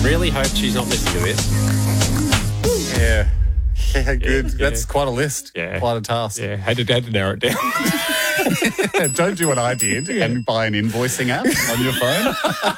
Really hope she's not listening to this. Yeah. Yeah, good. Yeah. That's quite a list. Yeah. Quite a task. Yeah, had to narrow it down. Don't do what I did and buy an invoicing app on your phone.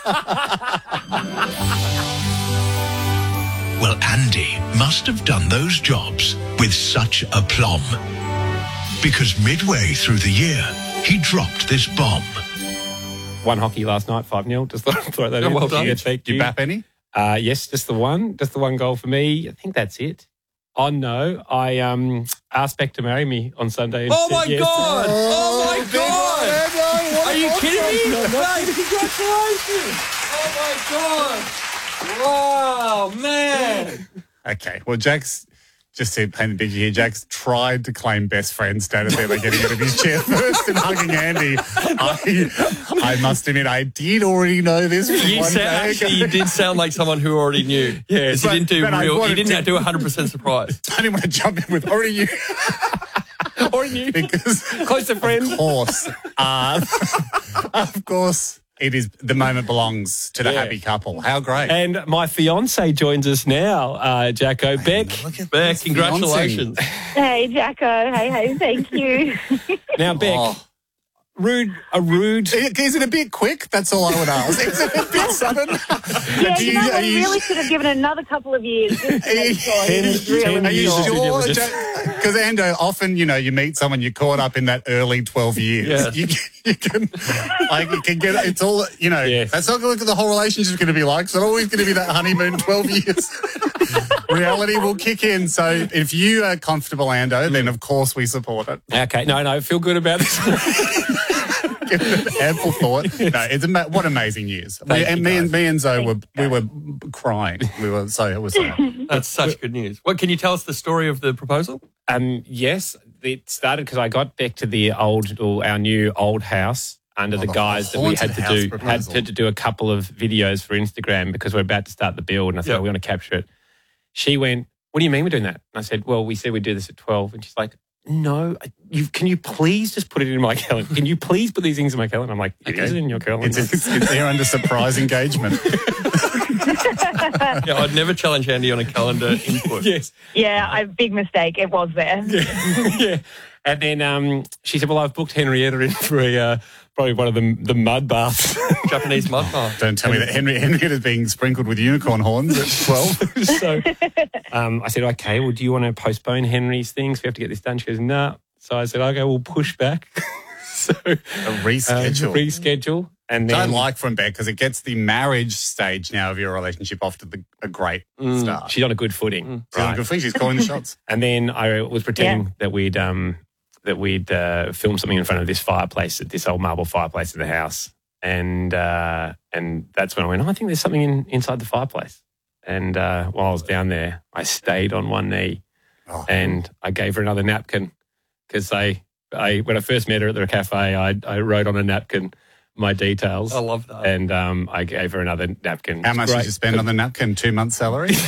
Well, Andy must have done those jobs with such aplomb. Because midway through the year, he dropped this bomb. Won hockey last night, 5-0. Just throw that in. well done. Yeah, thank You bap any? Yes, just the one goal for me. I think that's it. Oh no, I asked Beck to marry me on Sunday. And Oh said my yes. God! Oh my God! Are you kidding me? Mate, congratulations! Oh my God! Wow, man! Okay. Well, Jack's, just to paint the picture here, Jack's tried to claim best friend status there by getting out of his chair first and hugging Andy. I must admit, I did already know this. You did sound like someone who already knew. Yes, you didn't do but I real. You wanted didn't to- do 100% surprise. I didn't want to jump in with already you. Or you, Because, close to friend. of course, it is the moment belongs to the Yeah. happy couple. How great. And my fiance joins us now, Jacko. Beck. Beck, congratulations. Hey, Jacko. Hey, thank you. Now, Beck, a rude. Is it a bit quick? That's all I would ask. Is it a bit sudden? Yeah, Do you know, are I really should have given it another couple of years. Just to make sure he was really Are you years. sure? Just- Because, Ando, often, you meet someone, you're caught up in that early 12 years. Yes. You can get, it's all, Yes. that's not what the whole relationship's going to be like. It's not always going to be that honeymoon 12 years. Reality will kick in. So if you are comfortable, Ando, then of course we support it. Okay, no, feel good about this. Give it ample thought. No, it's what amazing news. Thank you, Me and Zoe we were crying. It was so nice. That's such good news. What can you tell us the story of the proposal? Yes, it started because I got back to our new old house under the the guise that we haunted had to house do proposal. had to do a couple of videos for Instagram because we're about to start the build, and I said, Yep. we want to capture it. She went, "What do you mean we're doing that?" And I said, "Well, we said we'd do this at 12." And she's like, "No, can you please just put it in my calendar? Can you please put these things in my calendar?" I'm like, "It is in your calendar." It's there under surprise engagement. Yeah, I'd never challenge Andy on a calendar input. Yes. Yeah, big mistake. It was there. Yeah. And then she said, "Well, I've booked Henrietta in for probably one of the mud baths." Japanese mud bath. Don't tell me that Henrietta's being sprinkled with unicorn horns at 12. So I said, "Okay, well, do you want to postpone Henry's things? We have to get this done." She goes, "No." So I said, "Okay, we'll push back." So A reschedule. And then Don't like from Beck because it gets the marriage stage now of your relationship off to a great start. she's on a good footing. She's on a good thing. She's calling the shots. And then I was pretending that we'd film something in front of this fireplace, this old marble fireplace in the house. And that's when I went, "Oh, I think there's something inside the fireplace." And while I was down there, I stayed on one knee and I gave her another napkin because when I first met her at the cafe, I wrote on a napkin my details. I love that. And I gave her another napkin. How It's much great. did you spend on the napkin? 2 months' salary?